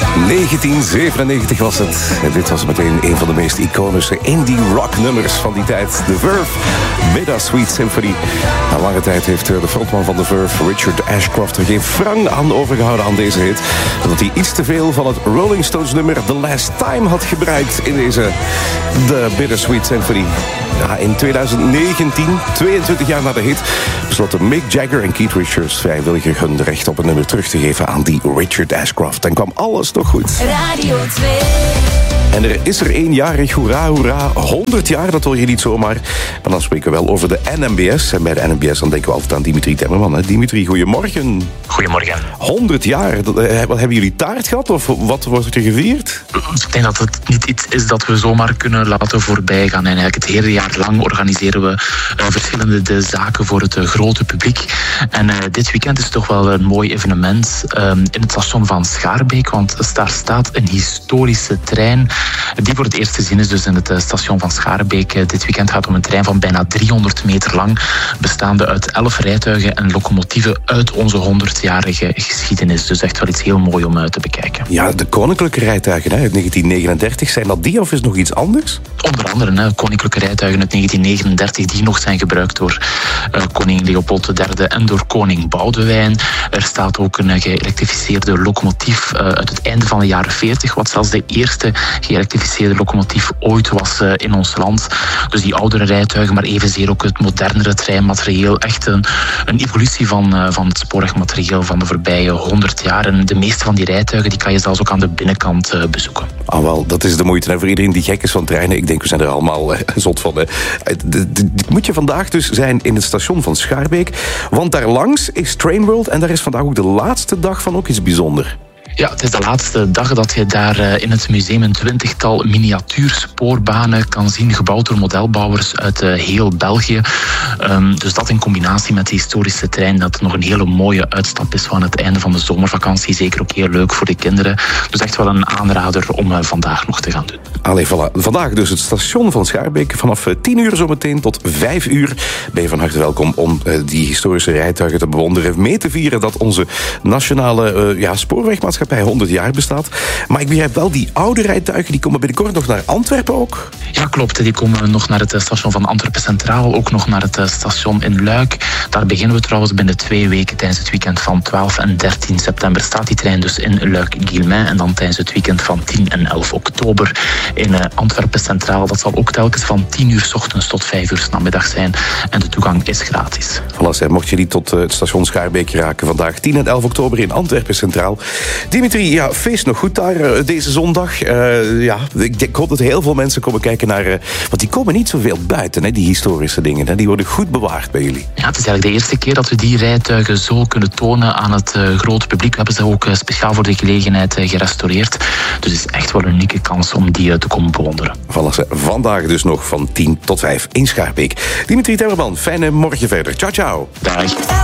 1997 was het. En dit was meteen een van de meest iconische indie rock nummers van die tijd. The Verve, Bittersweet Symphony. Na lange tijd heeft de frontman van The Verve, Richard Ashcroft, er geen frank aan overgehouden aan deze hit. Omdat hij iets te veel van het Rolling Stones nummer The Last Time had gebruikt in deze The Bittersweet Symphony. Ja, in 2019, 22 jaar na de hit, besloten Mick Jagger en Keith Richards vrijwillig hun recht op het nummer terug te geven aan die Richard Ashcroft. En kwam alles toch goed. Radio 2. En er is er eenjarig, hoera, hoera, 100 jaar, dat hoor je niet zomaar. Maar dan spreken we wel over de NMBS. En bij de NMBS dan denken we altijd aan Dimitri Temmerman. Hè? Dimitri, goedemorgen. Goedemorgen. 100 jaar, hebben jullie taart gehad of wat wordt er gevierd? Ik denk dat het niet iets is dat we zomaar kunnen laten voorbij gaan. En eigenlijk het hele jaar lang organiseren we verschillende zaken voor het grote publiek. En dit weekend is toch wel een mooi evenement in het station van Schaarbeek. Want daar staat een historische trein die voor het eerst te zien is dus in het station van Schaarbeek. Dit weekend gaat het om een trein van bijna 300 meter lang, bestaande uit 11 rijtuigen en locomotieven uit onze 100-jarige geschiedenis. Dus echt wel iets heel mooi om te bekijken. Ja, de koninklijke rijtuigen uit 1939, zijn dat die of is nog iets anders? Onder andere koninklijke rijtuigen uit 1939 die nog zijn gebruikt door koning Leopold III en door koning Boudewijn. Er staat ook een geëlektrificeerde locomotief uit het einde van de jaren 40, wat zelfs de eerste geëlektrificeerde locomotief ooit was in ons land. Dus die oudere rijtuigen, maar evenzeer ook het modernere treinmaterieel. Echt een evolutie van het spoorwegmaterieel van de voorbije 100 jaar. En de meeste van die rijtuigen die kan je zelfs ook aan de binnenkant bezoeken. Ah wel, dat is de moeite. En voor iedereen die gek is van treinen, ik denk we zijn er allemaal zot van. Moet je vandaag dus zijn in het station van Schaarbeek. Want daarlangs is Trainworld en daar is vandaag ook de laatste dag van ook iets bijzonders. Ja, het is de laatste dag dat je daar in het museum een 20-tal miniatuurspoorbanen kan zien, gebouwd door modelbouwers uit heel België. Dus dat in combinatie met de historische trein, dat nog een hele mooie uitstap is van het einde van de zomervakantie. Zeker ook heel leuk voor de kinderen. Dus echt wel een aanrader om vandaag nog te gaan doen. Allee, voilà. Vandaag dus het station van Schaarbeek. Vanaf 10 uur zometeen tot 5 uur ben je van harte welkom om die historische rijtuigen te bewonderen. Mee te vieren dat onze nationale spoorwegmaatschappij 100 jaar bestaat. Maar ik begrijp wel, die oude rijtuigen die komen binnenkort nog naar Antwerpen ook? Ja, klopt. Die komen nog naar het station van Antwerpen Centraal, ook nog naar het station in Luik. Daar beginnen we trouwens binnen 2 weken tijdens het weekend van 12 en 13 september. Staat die trein dus in Luik-Guilmain en dan tijdens het weekend van 10 en 11 oktober in Antwerpen Centraal. Dat zal ook telkens van 10 uur 's ochtends tot 5 uur 's namiddag zijn en de toegang is gratis. Voilà, mocht je niet tot het station Schaarbeek raken, vandaag 10 en 11 oktober in Antwerpen Centraal. Dimitri, ja, feest nog goed daar deze zondag. Ik hoop dat heel veel mensen komen kijken naar... want die komen niet zoveel buiten, hè, die historische dingen. Hè, die worden goed bewaard bij jullie. Ja, het is eigenlijk de eerste keer dat we die rijtuigen zo kunnen tonen aan het grote publiek. We hebben ze ook speciaal voor de gelegenheid gerestaureerd. Dus het is echt wel een unieke kans om die te komen bewonderen. Voilà, vandaag dus nog van 10 tot 5 in Schaarbeek. Dimitri Temmerman, fijne morgen verder. Ciao, ciao. Dag.